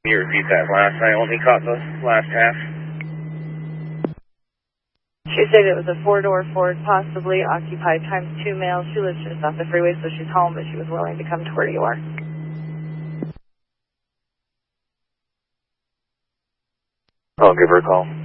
Can you repeat that last? I only caught the last half. She said it was a four-door Ford, possibly occupied, ×2 male. She lives just off the freeway, so she's home, but she was willing to come to where you are. I'll give her a call.